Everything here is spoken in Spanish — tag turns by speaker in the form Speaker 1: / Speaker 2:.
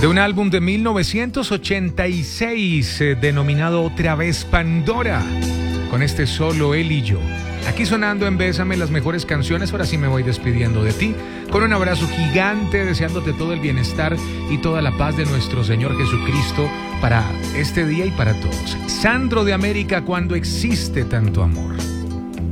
Speaker 1: de un álbum de 1986 denominado Otra vez Pandora, con este solo él y yo. Aquí sonando en Bésame las mejores canciones. Ahora sí me voy despidiendo de ti con un abrazo gigante, deseándote todo el bienestar y toda la paz de nuestro Señor Jesucristo para este día y para todos. Sandro de América, cuando existe tanto amor.